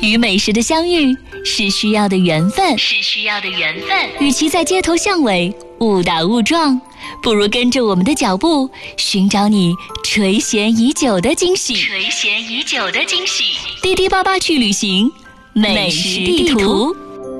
与美食的相遇是需要的缘分，与其在街头巷尾误打误撞，不如跟着我们的脚步，寻找你垂涎已久的惊喜。滴滴爸爸去旅行，美食地图。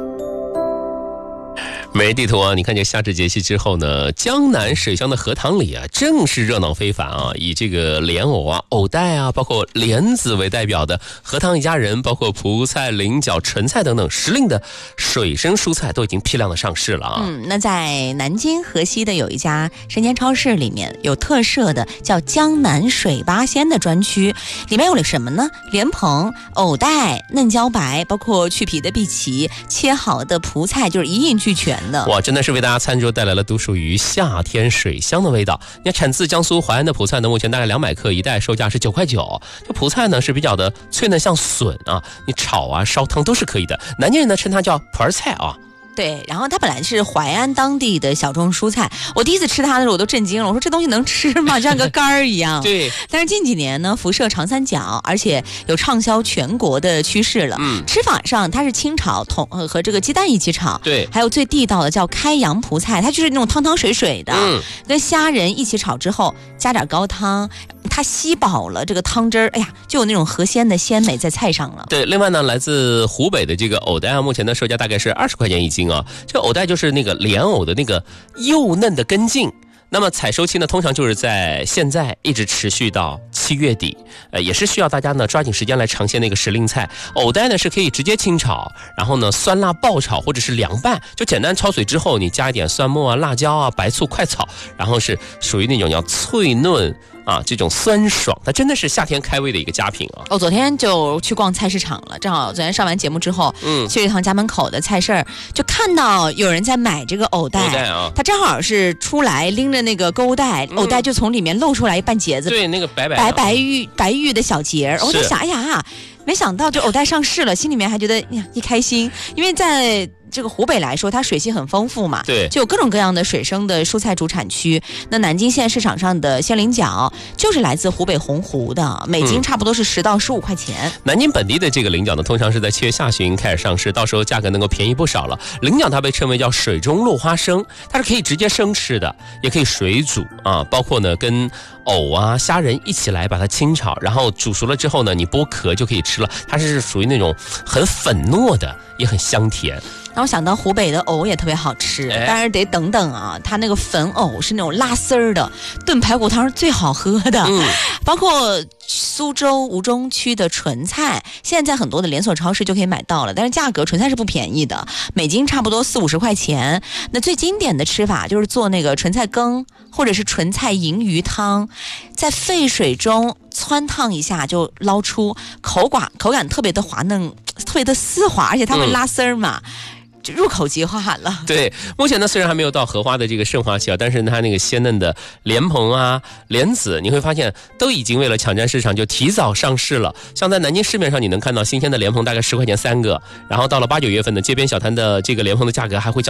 每日地图啊，你看这夏至节气之后呢，江南水乡的荷塘里啊，正是热闹非凡啊！以这个莲藕啊、藕带啊，包括莲子为代表的荷塘一家人，包括蒲菜、菱角、莼菜等等时令的水生蔬菜都已经批量的上市了啊。 那在南京河西的有一家生鲜超市里面有特设的叫江南水八鲜的专区，里面有了什么呢？莲蓬、藕带、嫩椒白，包括去皮的碧琪、切好的蒲菜，就是一应俱全。 哇，真的是为大家餐桌带来了独属于夏天水乡的味道。你看，产自江苏淮安的蒲菜呢，目前大概200克一袋，售价是9块9。这蒲菜呢是比较的脆嫩，像笋啊，你炒啊、烧汤都是可以的。南京人呢称它叫蒲儿菜啊。 对，然后它本来是淮安当地的小众蔬菜，我第一次吃它的时候我都震惊了，我说这东西能吃吗？就像个干儿一样。 对。 但是近几年呢，辐射长三角，而且有畅销全国的趋势了。吃法上它是清炒和这个鸡蛋一起炒。 对。 还有最地道的叫开阳蒲菜，它就是那种汤汤水水的，跟虾仁一起炒之后加点高汤，它吸饱了这个汤汁儿，哎呀，就有那种河鲜的鲜美在菜上了。 对，另外呢，来自湖北的这个藕带啊，目前的售价大概是20块钱一斤。这个藕带就是那个莲藕的那个幼嫩的根茎，那么采收期呢，通常就是在现在一直持续到7月底，也是需要大家呢抓紧时间来尝鲜那个时令菜。藕带呢是可以直接清炒，然后呢酸辣爆炒或者是凉拌，就简单焯水之后，你加一点蒜末啊、辣椒啊、白醋快炒，然后是属于那种要脆嫩啊，这种酸爽，它真的是夏天开胃的一个佳品啊！ 我昨天就去逛菜市场了，正好昨天上完节目之后，去一趟家门口的菜市儿，就看到有人在买这个藕带啊，他正好是出来拎着那个购物袋，藕带就从里面露出来一半截子， 对，那个白玉的小节儿，我在想，哎呀，没想到这藕带上市了，心里面还觉得呀一开心，因为在这个湖北来说，它水系很丰富嘛， 对， 就有各种各样的水生的蔬菜主产区。那南京现在市场上的鲜菱角就是来自湖北洪湖的，每斤差不多是10到15块钱。 南京本地的这个菱角呢，通常是在7月下旬开始上市，到时候价格能够便宜不少了。菱角它被称为叫水中落花生，它是可以直接生吃的，也可以水煮啊，包括呢跟藕啊、虾仁一起来把它清炒，然后煮熟了之后呢，你剥壳就可以吃了。它是属于那种很粉糯的，也很香甜。 然后想到湖北的藕也特别好吃，但是得等等啊，它那个粉藕是那种拉丝儿的，炖排骨汤是最好喝的。包括苏州吴中区的莼菜，现在很多的连锁超市就可以买到了，但是价格莼菜是不便宜的，每斤差不多40-50块钱。那最经典的吃法就是做那个莼菜羹，或者是莼菜银鱼汤，在沸水中汆烫一下就捞出，口感特别的滑嫩，特别的丝滑，而且它会拉丝儿嘛。就入口即化了。 对，目前呢虽然还没有到荷花的这个盛华期啊，但是它那个鲜嫩的莲蓬啊、莲子，你会发现都已经为了抢占市场就提早上市了。像在南京市面上，你能看到新鲜的莲蓬大概10块钱3个，然后到了8、9月份的街边小摊的这个莲蓬的价格还会降